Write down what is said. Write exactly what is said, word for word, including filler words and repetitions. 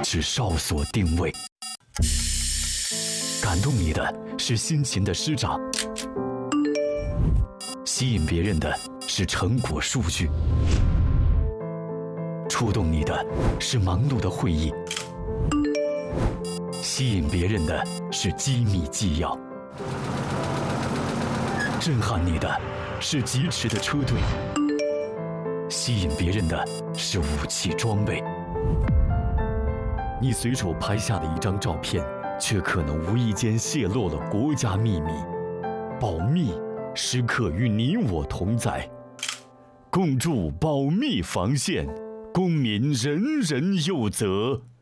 只稍所定位。感动你的是辛勤的师长，吸引别人的是成果数据，触动你的是忙碌的会议，吸引别人的是机密纪要，震撼你的是疾驰的车队，吸引别人的是武器装备。你随手拍下的一张照片，却可能无意间泄露了国家秘密。保密时刻与你我同在，共筑保密防线，公民人人有责。